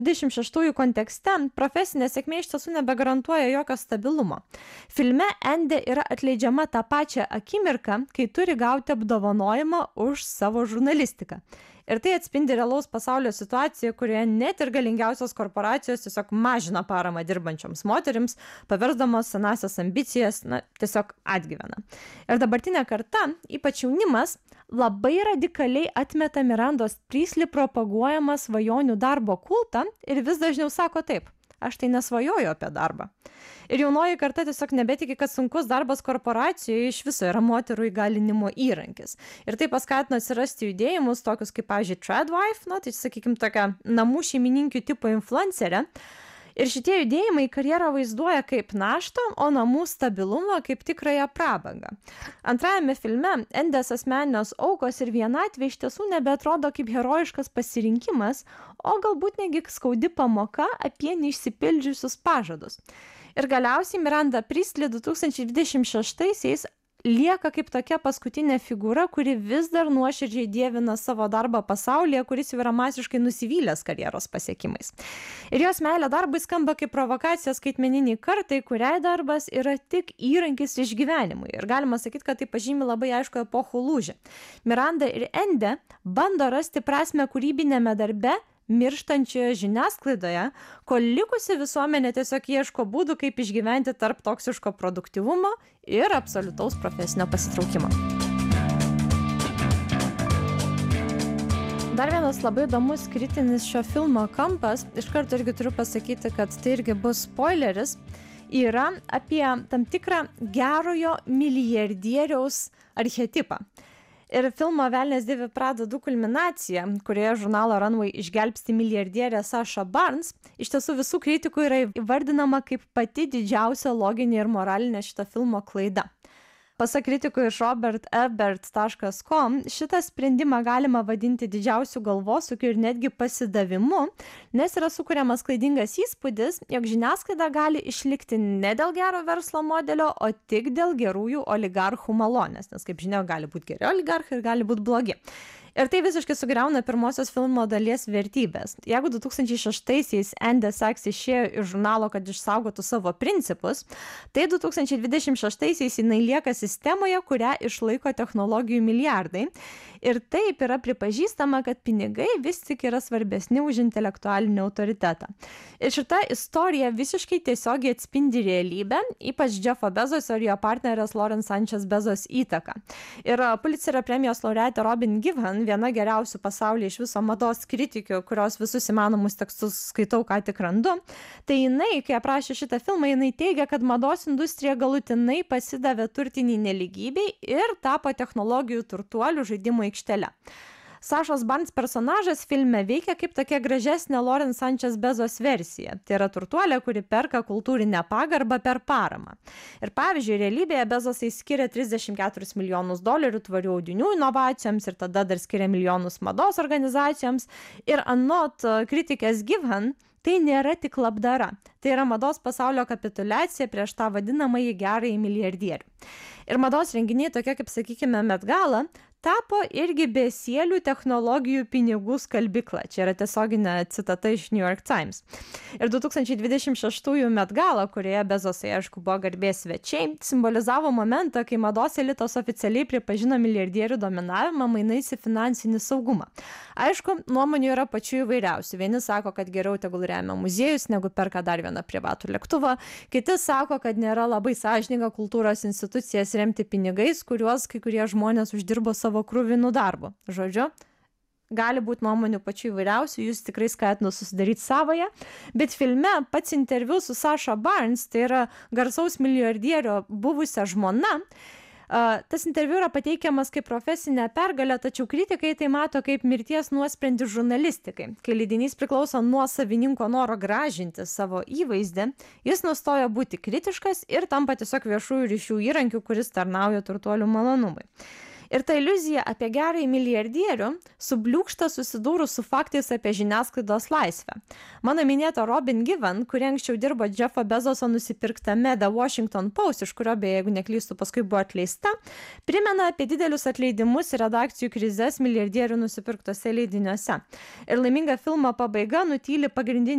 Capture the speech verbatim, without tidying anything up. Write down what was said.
dvidešimt šeštųjų kontekste profesinė sėkmė iš tiesų nebegarantuoja jokio stabilumo. Filme Endė yra atleidžiama tą pačią akimirką, kai turi gauti apdovanojimą už savo žurnalistiką. Ir tai atspindi realaus pasaulio situaciją, kurioje net ir galingiausios korporacijos tiesiog mažina paramą dirbančioms moterims, paversdamos senasias ambicijas, na, tiesiog atgyvena. Ir dabartinė karta, ypač jaunimas, labai radikaliai atmeta Mirandos Priestley propaguojamą svajonių darbo kultą ir vis dažniau sako taip: aš tai nesvajoju apie darbą. Ir jaunoji karta tiesiog nebetiki, kad sunkus darbas korporacijoje iš viso yra moterų įgalinimo įrankis. Ir tai paskatino atsirasti judėjimus, tokius kaip, pavyzdžiui, Tradwife, na, tai sakykime, tokia namų šeimininkių tipo influencerė. Ir šitie judėjimai karjerą vaizduoja kaip naštą, o namų stabilumą kaip tikrąją prabangą. Antrajame filme Endės asmeninės aukos ir vienatvė iš tiesų nebeatrodo kaip herojiškas pasirinkimas, o galbūt negi skaudi pamoka apie neišsipildžiusius pažadus. Ir galiausiai Miranda Priestley du tūkstančiai dvidešimt šeštaisiais lieka kaip tokia paskutinė figūra, kuri vis dar nuoširdžiai dievina savo darbą pasaulyje, kuris jau yra masiškai nusivylęs karjeros pasiekimais. Ir jos meilė darbui skamba kaip provokacija skaitmeniniai kartai, kuriai darbas yra tik įrankis išgyvenimui. Ir galima sakyti, kad tai pažymi labai aišku epochų lūžį. Miranda ir Endė bando rasti prasmę kūrybinėme darbe, mirštančioje žiniasklaidoje, kol likusi visuomenė tiesiog ieško būdų, kaip išgyventi tarp toksiško produktyvumo ir absoliutaus profesinio pasitraukimo. Dar vienas labai įdomus kritinis šio filmo kampas, iš karto irgi turiu pasakyti, kad tai irgi bus spoileris, yra apie tam tikrą gerojo milijardieriaus archetipą. Ir filmo Velnias dėvi Prada du kulminacija, kurioje žurnalo Runway išgelbsti milijardierę Sasha Barnes, iš tiesų visų kritikų yra įvardinama kaip pati didžiausia loginė ir moralinė šito filmo klaida. Pasak kritikų iš robert ebert taškas com, šitą sprendimą galima vadinti didžiausiu galvosūkiu ir netgi pasidavimu, nes yra sukuriamas klaidingas įspūdis, jog žiniasklaida gali išlikti ne dėl gero verslo modelio, o tik dėl gerųjų oligarchų malonės, nes kaip žinia, gali būti geri oligarchai ir gali būti blogi. Ir tai visiškai sugriauna pirmosios filmo dalies vertybės. Jeigu du tūkstančiai šeštaisiais Endė Saks išėjo iš žurnalo, kad išsaugotų savo principus, tai du tūkstančiai dvidešimt šeštaisiais jinai lieka sistemoje, kurią išlaiko technologijų milijardai. Ir taip yra pripažįstama, kad pinigai vis tik yra svarbesni už intelektualinį autoritetą. Ir šita istorija visiškai tiesiogiai atspindi realybę, ypač Jeffo Bezoso ir jo partnerės Lauren Sanchez Bezos įtaką. Ir Pulitzerio premijos laureatė Robin Givhan, viena geriausių pasaulyje iš viso mados kritikių, kurios visus įmanomus tekstus skaitau, ką tik randu, tai jinai, kai aprašė šitą filmą, jinai teigia, kad mados industrija galutinai pasidavė turtiniai nelygybei ir tapo technologijų turtuolių žaidimų aikštele. Sashos Barnes personažas filme veikia kaip tokia gražesnė Lauren Sanchez Bezos versija. Tai yra turtuolė, kuri perka kultūrinę pagarbą per paramą. Ir pavyzdžiui, realybėje Bezosai skiria trisdešimt keturis milijonus dolerių tvarių audinių inovacijoms ir tada dar skiria milijonus mados organizacijoms. Ir anot kritikės Givhan, tai nėra tik labdara. Tai yra mados pasaulio kapituliacija prieš tą vadinamąjį gerąjį milijardierių. Ir mados renginiai tokie kaip, sakykime, Met Gala, tapo irgi besielių technologijų pinigų skalbykla. Čia yra tiesioginė citata iš New York Times. Ir du tūkstančiai dvidešimt šeštųjų Met Gala, kurioje Bezosai, aišku, buvo garbės svečiai, simbolizavo momentą, kai mados elitas oficialiai pripažino milijardierių dominavimą mainais į finansinį saugumą. Aišku, nuomonių yra pačių įvairiausių. Vieni sako, kad geriau tegul remia muziejus, negu perka dar vieną privatų lėktuvą. Kiti sako, kad nėra labai sąžininga kultūros institucijas remti pinigais, kuriuos kai kurie žmonės uždirbo savo krūvinų darbo. Žodžiu, gali būti nuomonių pačių įvairiausių, jūs tikrai skatinu susidaryti savoje, bet filme pats interviu su Sasha Barnes, tai yra garsaus milijardierio buvusia žmona, tas interviu yra pateikiamas kaip profesinė pergalė, tačiau kritikai tai mato kaip mirties nuosprendį žurnalistikai. Kai leidinys priklauso nuo savininko noro gražinti savo įvaizdį, jis nustoja būti kritiškas ir tampa tiesiog viešųjų ryšių įrankiu, kuris tarnauja turtuolių malonumui. Ir ta iliuzija apie gerąjį milijardierių subliūkšta susidūrus su faktais apie žiniasklaidos laisvę. Mano minėta Robin Givhan, kuri anksčiau dirbo Jeffo Bezoso nusipirktame The Washington Post, iš kurio beje, jeigu neklystu, paskui buvo atleista, primena apie didelius atleidimus ir redakcijų krizes milijardierių nusipirktose leidiniuose. Ir laiminga filmo pabaiga nutyli pagrindinį